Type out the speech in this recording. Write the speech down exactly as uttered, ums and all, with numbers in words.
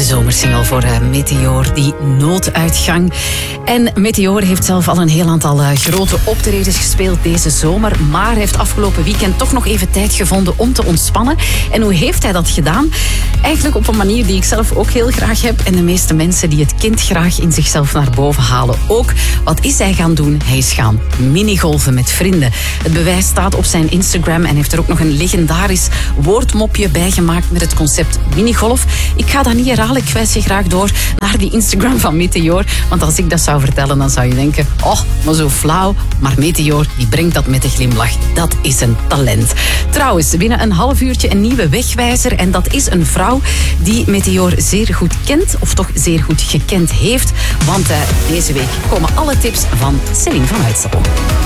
zomersingle voor uh, Meteor, die nooduitgang. En Meteor heeft zelf al een heel aantal uh, grote optredens gespeeld deze zomer, maar heeft afgelopen weekend toch nog even tijd gevonden om te ontspannen. En hoe heeft hij dat gedaan? Eigenlijk op een manier die ik zelf ook heel graag heb en de meeste mensen die het kind graag in zichzelf naar boven halen ook. Wat is hij gaan doen? Hij is gaan minigolven met vrienden. Het bewijs staat op zijn Instagram en heeft er ook nog een legendarisch woordmopje bijgemaakt met het concept minigolf. Ik ga dat niet herhalen, ik wijs je graag door naar die Instagram van Meteor. Want als ik dat zou vertellen, dan zou je denken, oh, maar zo flauw. Maar Meteor, die brengt dat met een glimlach. Dat is een talent. Trouwens, binnen een half uurtje een nieuwe wegwijzer. En dat is een vrouw die Meteor zeer goed kent, of toch zeer goed gekend heeft. Want uh, deze week komen alle tips van Céline van Uitstel.